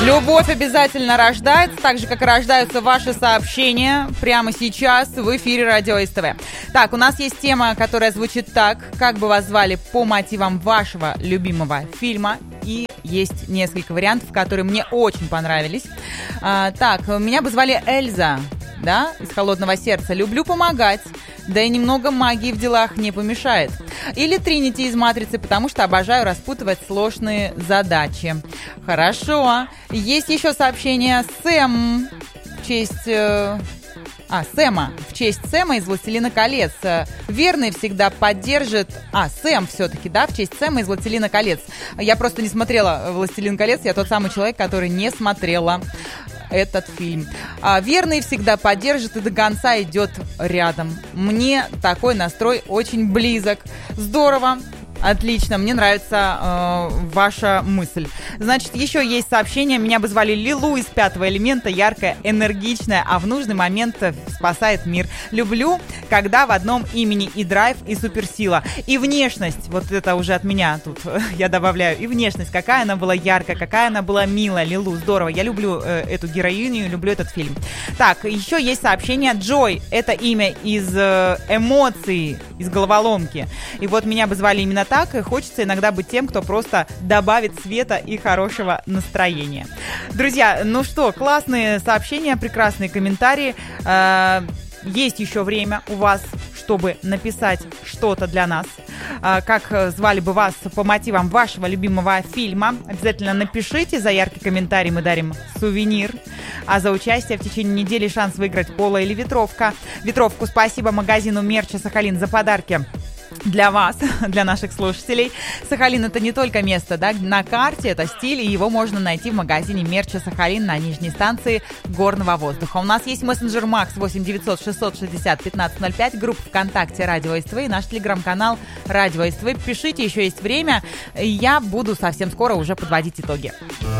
Любовь обязательно рождается, так же, как и рождаются ваши сообщения прямо сейчас в эфире Радио СТВ. Так, у нас есть тема, которая звучит так: как бы вас звали по мотивам вашего любимого фильма? И есть несколько вариантов, которые мне очень понравились. Так, меня бы звали Эльза, да, из «Холодного сердца». Люблю помогать, да и немного магии в делах не помешает. Или Тринити из «Матрицы», потому что обожаю распутывать сложные задачи. Хорошо. Есть еще сообщение Сэм в честь... Сэма. В честь Сэма из «Властелина колец». Верный всегда поддержит... Сэм все-таки, да, в честь Сэма из «Властелина колец». Я просто не смотрела «Властелин колец». Я тот самый человек, который не смотрела этот фильм. Верный всегда поддержит и до конца идет рядом. Мне такой настрой очень близок. Здорово. Отлично, мне нравится ваша мысль. Значит, еще есть сообщение. Меня бы звали Лилу из «Пятого элемента». Яркая, энергичная, а в нужный момент спасает мир. Люблю, когда в одном имени и драйв, и суперсила. И внешность, вот это уже от меня тут я добавляю. И внешность, какая она была яркая, какая она была милая. Лилу, здорово. Я люблю эту героиню, люблю этот фильм. Так, еще есть сообщение. Джой, это имя из эмоций, из головоломки. И вот меня бы звали именно так, и хочется иногда быть тем, кто просто добавит света и хорошего настроения. Друзья, ну что, классные сообщения, прекрасные комментарии. Есть еще время у вас, чтобы написать что-то для нас. Как звали бы вас по мотивам вашего любимого фильма? Обязательно напишите. За яркий комментарий мы дарим сувенир. А за участие в течение недели шанс выиграть поло или ветровка. Ветровку спасибо магазину мерча «Сахалин» за подарки для вас, для наших слушателей. Сахалин — это не только место, да, на карте, это стиль, и его можно найти в магазине мерча «Сахалин» на нижней станции горного воздуха. У нас есть мессенджер Макс 8 900 660 1505, группа ВКонтакте Радио СТВ и наш телеграм-канал Радио СТВ. Пишите, еще есть время, я буду совсем скоро уже подводить итоги.